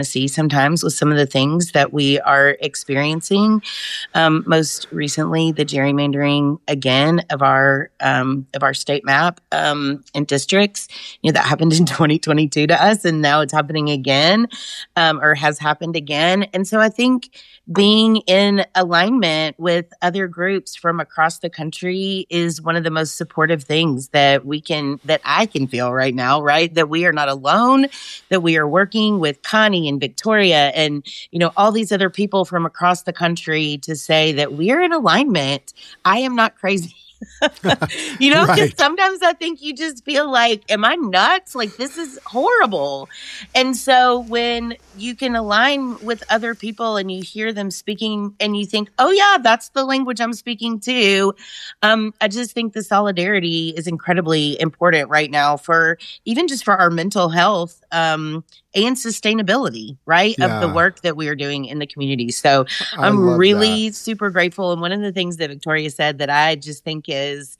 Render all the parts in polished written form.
see sometimes with some of the things that we are experiencing. Most recently, the gerrymandering again of our state map and districts. That happened in 2022 to us, and now it's happening again, or has happened again. And so I think being in alignment with other groups from across the country is one of the most supportive things that I can feel right now, right? That we are not alone, that we are working with Connie and Victoria and, all these other people from across the country to say that we are in alignment. I am not crazy. Because Right. sometimes I think you just feel like, am I nuts? Like, this is horrible. And so when you can align with other people and you hear them speaking and you think, oh yeah, that's the language I'm speaking to. I just think the solidarity is incredibly important right now for even just for our mental health, and sustainability, right? Yeah. Of the work that we are doing in the community. So I I'm love really super grateful. And one of the things that Victoria said that I just think is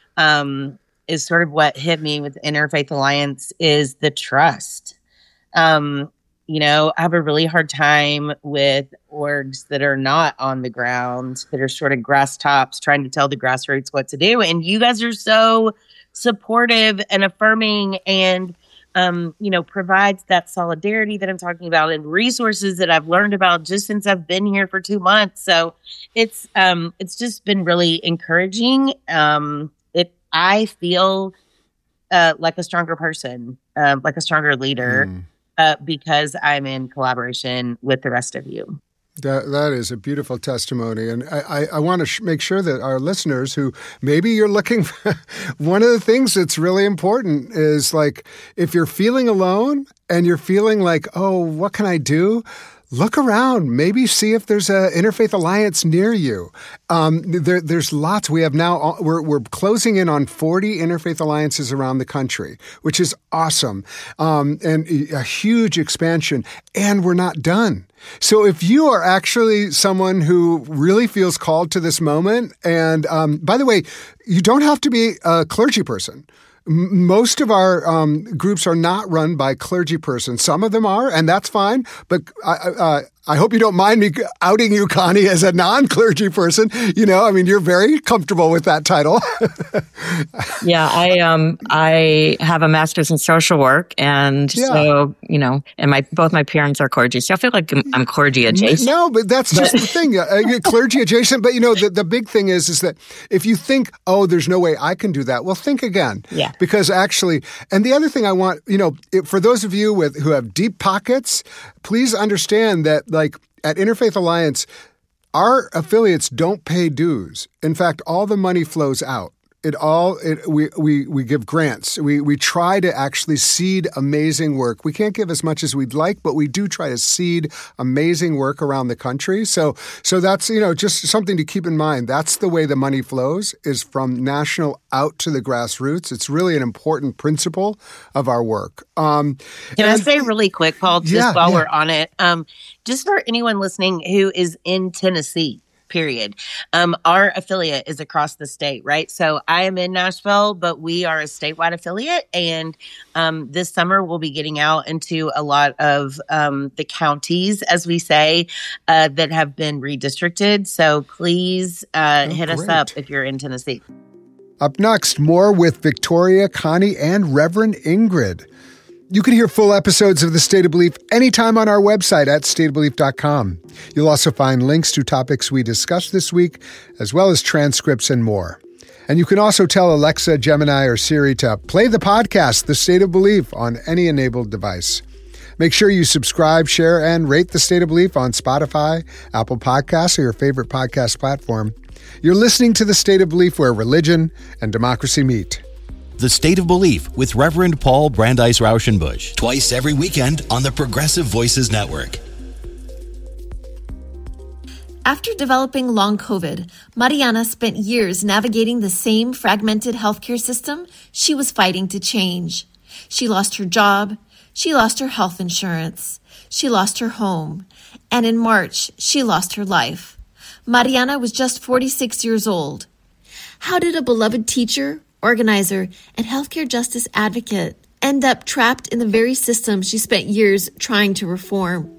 sort of what hit me with Interfaith Alliance is the trust. I have a really hard time with orgs that are not on the ground, that are sort of grass tops trying to tell the grassroots what to do. And you guys are so supportive and affirming and provides that solidarity that I'm talking about and resources that I've learned about just since I've been here for 2 months. So it's just been really encouraging. I feel like a stronger person, like a stronger leader, because I'm in collaboration with the rest of you. That is a beautiful testimony. And I want to make sure that our listeners who maybe you're looking for, one of the things that's really important is like, if you're feeling alone and you're feeling like, oh, what can I do? Look around. Maybe see if there's an Interfaith Alliance near you. There's lots. We have now, we're closing in on 40 Interfaith Alliances around the country, which is awesome. And a huge expansion. And we're not done. So if you are actually someone who really feels called to this moment, and by the way, you don't have to be a clergy person. Most of our groups are not run by clergy persons. Some of them are, and that's fine. But I hope you don't mind me outing you, Connie, as a non-clergy person. You're very comfortable with that title. Yeah, I have a master's in social work, and so and both my parents are clergy, so I feel like I'm clergy adjacent. No, but that's just the thing, clergy adjacent. But the big thing is that if you think, oh, there's no way I can do that, well, think again. Yeah. Because actually, and the other thing I want, for those of you who have deep pockets, please understand that, like at Interfaith Alliance, our affiliates don't pay dues. In fact, all the money flows out. We give grants. We try to actually seed amazing work. We can't give as much as we'd like, but we do try to seed amazing work around the country. So that's, just something to keep in mind. That's the way the money flows, is from national out to the grassroots. It's really an important principle of our work. Can I say really quick, Paul, while we're on it, just for anyone listening who is in Tennessee, period. Our affiliate is across the state, right? So I am in Nashville, but we are a statewide affiliate. And this summer we'll be getting out into a lot of the counties, as we say, that have been redistricted. So please hit us up if you're in Tennessee. Up next, more with Victoria, Connie, and Reverend Ingrid. You can hear full episodes of The State of Belief anytime on our website at stateofbelief.com. You'll also find links to topics we discussed this week, as well as transcripts and more. And you can also tell Alexa, Gemini, or Siri to play the podcast, The State of Belief, on any enabled device. Make sure you subscribe, share, and rate The State of Belief on Spotify, Apple Podcasts, or your favorite podcast platform. You're listening to The State of Belief, where religion and democracy meet. The State of Belief with Reverend Paul Brandeis Rauschenbusch, twice every weekend on the Progressive Voices Network. After developing long COVID, Mariana spent years navigating the same fragmented healthcare system she was fighting to change. She lost her job, she lost her health insurance, she lost her home, and in March, she lost her life. Mariana was just 46 years old. How did a beloved teacher, organizer, and healthcare justice advocate end up trapped in the very system she spent years trying to reform.